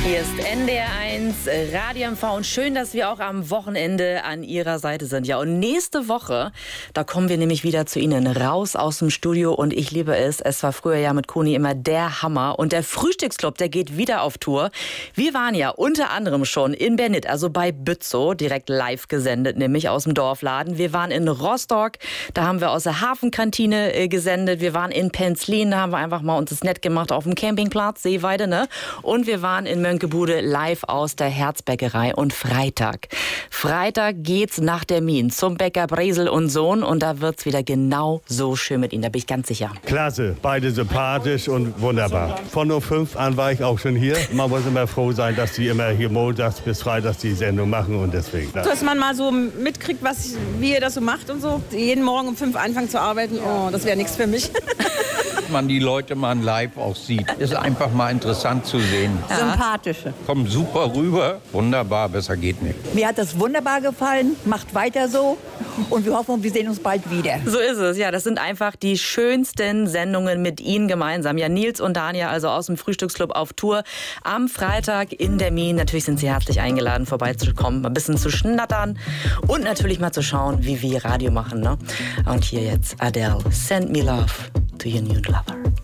Hier ist NDR1 Radio MV und schön, dass wir auch am Wochenende an Ihrer Seite sind. Ja, und nächste Woche, da kommen wir nämlich wieder zu Ihnen raus aus dem Studio und ich liebe es. Es war früher ja mit Koni immer der Hammer und der Frühstücksclub, der geht wieder auf Tour. Wir waren ja unter anderem schon in Bernit, also bei Bützow, direkt live gesendet, nämlich aus dem Dorfladen. Wir waren in Rostock, da haben wir aus der Hafenkantine gesendet. Wir waren in Penzlin, da haben wir einfach mal uns das nett gemacht auf dem Campingplatz, Seeweide, ne? Und wir waren in Mönckebude live aus der Herzbäckerei. Und Freitag geht's nach Termin zum Bäcker Bresel und Sohn und da wird's wieder genau so schön mit Ihnen, da bin ich ganz sicher. Klasse, beide sympathisch und wunderbar. Von 05 an war ich auch schon hier. Man muss immer froh sein, dass die immer hier montags bis freitags die Sendung machen und deswegen. Dass man mal so mitkriegt, wie ihr das so macht und so. Jeden Morgen um 5 anfangen zu arbeiten, oh, das wäre nichts für mich. Man die Leute mal live auch sieht. Ist einfach mal interessant zu sehen. Ja. Sympathische. Kommen super rüber. Wunderbar, besser geht nicht. Mir hat das wunderbar gefallen. Macht weiter so. Und wir hoffen, wir sehen uns bald wieder. So ist es. Ja, das sind einfach die schönsten Sendungen mit Ihnen gemeinsam. Ja, Nils und Dania, also aus dem Frühstücksclub auf Tour. Am Freitag in Termin. Natürlich sind Sie herzlich eingeladen, vorbeizukommen, mal ein bisschen zu schnattern und natürlich mal zu schauen, wie wir Radio machen. Ne? Und hier jetzt Adele, Send Me Love to Your New Lover.